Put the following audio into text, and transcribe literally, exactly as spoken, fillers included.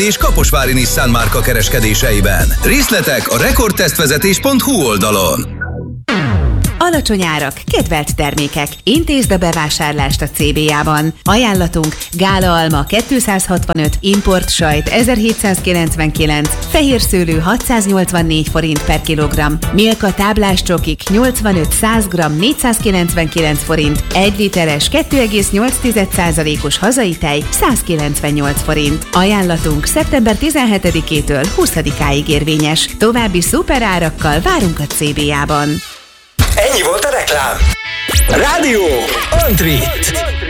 és Kaposvári Nissan márka kereskedéseiben. Részletek a rekordtesztvezetés pont hu oldalon. Alacsony árak, kedvelt termékek. Intézd a bevásárlást a cé bé á-ban. Ajánlatunk: gála alma kétszázhatvanöt, import sajt ezerhétszázkilencvenkilenc, fehér szőlő hatszáznyolcvannégy forint per kilogramm, Milka táblás csokik nyolcvanöt-száz gramm négyszázkilencvenkilenc forint, egy literes kettő egész nyolc százalékos hazai tej százkilencvennyolc forint. Ajánlatunk szeptember tizenhetedikétől huszadikáig érvényes. További szuper árakkal várunk a cé bé á-ban. Ennyi volt a reklám. Rádió Antrit.